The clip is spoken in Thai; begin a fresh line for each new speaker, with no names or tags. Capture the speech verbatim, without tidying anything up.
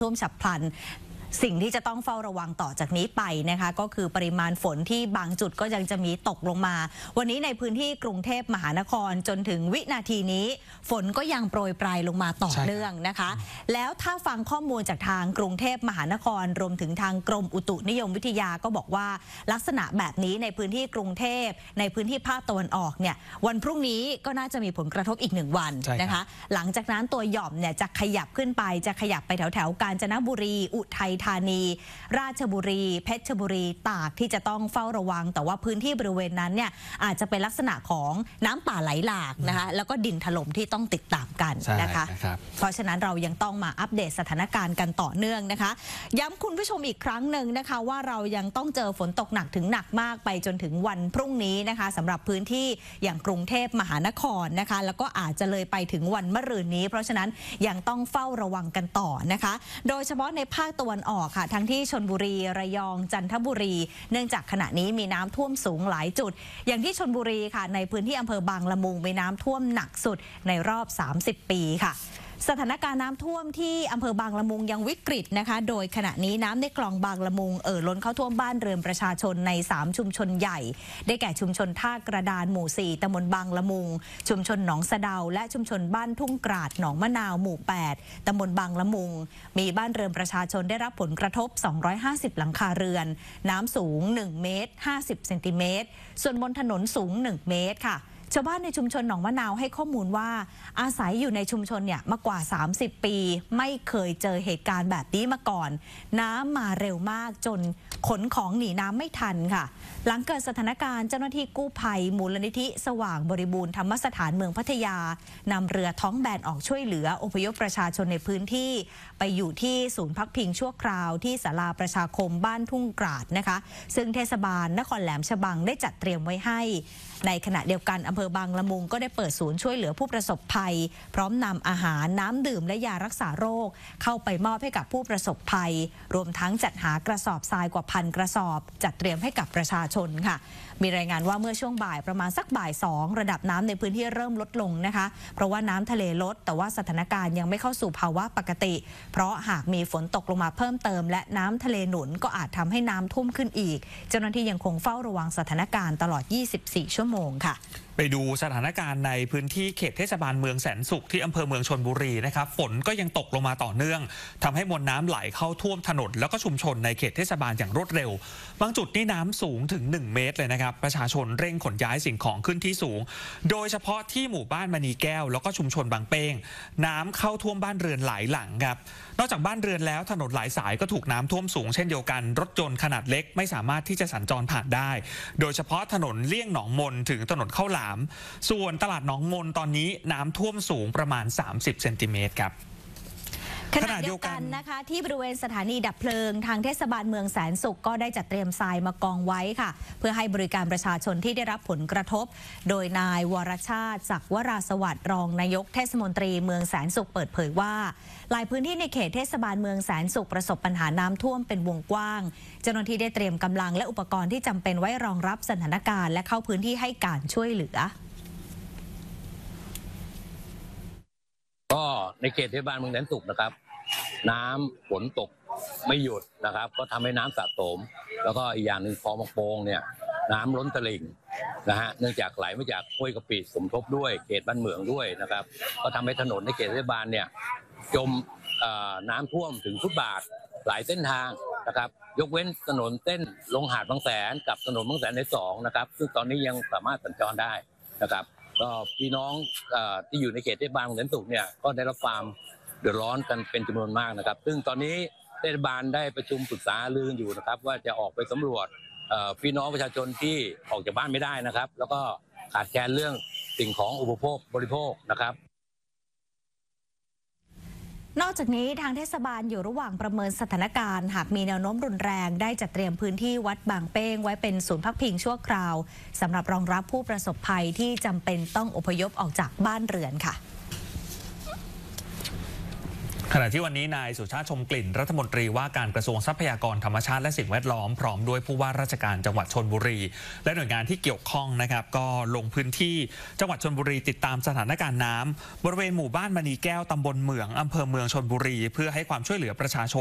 ท่วมฉับพลันสิ่งที่จะต้องเฝ้าระวังต่อจากนี้ไปนะคะก็คือปริมาณฝนที่บางจุดก็ยังจะมีตกลงมาวันนี้ในพื้นที่กรุงเทพมหานครจนถึงวินาทีนี้ฝนก็ยังโปรยปลายลงมาต่อเนื่องนะคะแล้วถ้าฟังข้อมูลจากทางกรุงเทพมหานครรวมถึงทางกรมอุตุนิยมวิทยาก็บอกว่าลักษณะแบบนี้ในพื้นที่กรุงเทพในพื้นที่ภาคตะวันออกเนี่ยวันพรุ่งนี้ก็น่าจะมีผลกระทบอีกหนึ่งวันนะคะหลังจากนั้นตัวหย่อมเนี่ยจะขยับขึ้นไปจะขยับไปแถวแถวกาญจนบุรีอุทัยธานีราชบุรีเพชรบุรีตากที่จะต้องเฝ้าระวังแต่ว่าพื้นที่บริเวณนั้นเนี่ยอาจจะเป็นลักษณะของน้ำป่าไหลหลากนะคะแล้วก็ดินถล่มที่ต้องติดตามกันนะคะเพราะฉะนั้นเรายังต้องมาอัปเดตสถานการณ์กันต่อเนื่องนะคะย้ำคุณผู้ชมอีกครั้งหนึ่งนะคะว่าเรายังต้องเจอฝนตกหนักถึงหนักมากไปจนถึงวันพรุ่งนี้นะคะสำหรับพื้นที่อย่างกรุงเทพมหานครนะคะแล้วก็อาจจะเลยไปถึงวันมะรืนนี้เพราะฉะนั้นยังต้องเฝ้าระวังกันต่อนะคะโดยเฉพาะในภาคตะวันออกค่ะทั้งที่ชลบุรีระยองจันทบุรีเนื่องจากขณะนี้มีน้ำท่วมสูงหลายจุดอย่างที่ชลบุรีค่ะในพื้นที่อำเภอบางละมุงมีน้ำท่วมหนักสุดในรอบสามสิบปีค่ะสถานการณ์น้ำท่วมที่อำเภอบางละมุงยังวิกฤตนะคะโดยขณะนี้น้ำในคลองบางละมุงเอ่อล้นเข้าท่วมบ้านเรือนประชาชนในสามชุมชนใหญ่ได้แก่ชุมชนท่ากระดานหมู่สี่ตำบลบางละมุงชุมชนหนองสะเดาและชุมชนบ้านทุ่งกราดหนองมะนาวหมู่แปดตำบลบางละมุงมีบ้านเรือนประชาชนได้รับผลกระทบสองร้อยห้าสิบหลังคาเรือนน้ำสูงหนึ่งเมตรห้าสิบเซนติเมตรส่วนบนถนนสูงหนึ่งเมตรค่ะชาวบ้านในชุมชนหนองมะนาวให้ข้อมูลว่าอาศัยอยู่ในชุมชนเนี่ยมากว่าสามสิบปีไม่เคยเจอเหตุการณ์แบบนี้มาก่อนน้ำมาเร็วมากจนขนของหนีน้ำไม่ทันค่ะหลังเกิดสถานการณ์เจ้าหน้าที่กู้ภัยมูลนิธิสว่างบริบูรณ์ธรรมสถานเมืองพัทยานำเรือท้องแบนออกช่วยเหลืออพยพประชาชนในพื้นที่ไปอยู่ที่ศูนย์พักพิงชั่วคราวที่ศาลาประชาคมบ้านทุ่งกราดนะคะซึ่งเทศบาลนครแหลมฉบังได้จัดเตรียมไว้ให้ในขณะเดียวกันอำเภอบางละมุงก็ได้เปิดศูนย์ช่วยเหลือผู้ประสบภัยพร้อมนำอาหารน้ำดื่มและยารักษาโรคเข้าไปมอบให้กับผู้ประสบภัยรวมทั้งจัดหากระสอบทรายกว่าพันกระสอบจัดเตรียมให้กับประชาชนค่ะมีรายงานว่าเมื่อช่วงบ่ายประมาณสักบ่ายสองระดับน้ำในพื้นที่เริ่มลดลงนะคะเพราะว่าน้ำทะเลลดแต่ว่าสถานการณ์ยังไม่เข้าสู่ภาวะปกติเพราะหากมีฝนตกลงมาเพิ่มเติมและน้ำทะเลหนุนก็อาจทำให้น้ำท่วมขึ้นอีกเจ้าหน้าที่ยังคงเฝ้าระวังสถานการณ์ตลอดยี่สิบสี่ชั่วโมงค่ะ
ไปดูสถานการณ์ในพื้นที่เขตเทศบาลเมืองแสนสุขที่อำเภอเมืองชลบุรีนะครับฝนก็ยังตกลงมาต่อเนื่องทำให้มวลน้ำไหลเข้าท่วมถนนแล้วก็ชุมชนในเขตเทศบาลอย่างรวดเร็วบางจุดนี่น้ำสูงถึงหนึ่งเมตรเลยนะครับประชาชนเร่งขนย้ายสิ่งของขึ้นที่สูงโดยเฉพาะที่หมู่บ้านมณีแก้วแล้วก็ชุมชนบางเป้งน้ำเข้าท่วมบ้านเรือนหลายหลังครับนอกจากบ้านเรือนแล้วถนนหลายสายก็ถูกน้ำท่วมสูงเช่นเดียวกันรถยนต์ขนาดเล็กไม่สามารถที่จะสัญจรผ่านได้โดยเฉพาะถนนเลี่ยงหนองมนถึงถนนข้าวหลามส่วนตลาดหนองมนตอนนี้น้ำท่วมสูงประมาณสามสิบเซนติเมตรครับ
ขณะเดียวกันนะคะที่บริเวณสถานีดับเพลิงทางเทศบาลเมืองแสนสุขก็ได้จัดเตรียมทรายมากองไว้ค่ะเพื่อให้บริการประชาชนที่ได้รับผลกระทบโดยนายวรชาติศักดิ์วราสวัสดิ์รองนายกเทศมนตรีเมืองแสนสุขเปิดเผยว่าหลายพื้นที่ในเขตเทศบาลเมืองแสนสุขประสบปัญหาน้ำท่วมเป็นวงกว้างเจ้าหน้าที่ได้เตรียมกำลังและอุปกรณ์ที่จำเป็นไว้รองรับสถานการณ์และเข้าพื้นที่ให้การช่วยเหลือ
ก็ในเขตเทศบาลเมืองแสนสุขนะครับน้ำฝนตกไม่หยุดนะครับก็ทำให้น้ำสะสมแล้วก็อีกอย่างหนึ่งคลองบางโป่งเนี่ยน้ำล้นตลิ่งนะฮะเนื่องจากไหลมาจากห้วยกะปิสมทบด้วยเขตบ้านเหมืองด้วยนะครับก็ทำให้ถนนในเขตเทศบาลเนี่ยจมน้ำท่วมถึงฟุตบาทหลายเส้นทางนะครับยกเว้นถนนเส้นลงหาดบางแสนกับถนนบางแสนในสองนะครับซึ่งตอนนี้ยังสามารถสัญจรได้นะครับก็พี่น้องที่อยู่ในเขตเทศบาลเมืองแสนสุขเนี่ยก็ได้รับความเดือดร้อนกันเป็นจำนวนมากนะครับซึ่งตอนนี้เทศบาลได้ประชุมปรึกษาลืออยู่นะครับว่าจะออกไปสำรวจพี่น้องประชาชนที่ออกจากบ้านไม่ได้นะครับแล้วก็ขาดแคลนเรื่องสิ่งของอุปโภคบริโภคนะครับ
นอกจากนี้ทางเทศบาลอยู่ระหว่างประเมินสถานการณ์หากมีแนวโน้มรุนแรงได้จัดเตรียมพื้นที่วัดบางเป้งไว้เป็นศูนย์พักพิงชั่วคราวสำหรับรองรับผู้ประสบภัยที่จำเป็นต้องอพยพออกจากบ้านเรือนค่ะ
ขณะที่วันนี้นายสุชาติชมกลิ่นรัฐมนตรีว่าการกระทรวงทรัพยากรธรรมชาติและสิ่งแวดล้อมพร้อมด้วยผู้ว่าราชการจังหวัดชลบุรีและหน่วยงานที่เกี่ยวข้องนะครับก็ลงพื้นที่จังหวัดชลบุรีติดตามสถานการณ์น้ำบริเวณหมู่บ้านมณีแก้วตำบลเหมืองอำเภอเมืองชลบุรีเพื่อให้ความช่วยเหลือประชาชน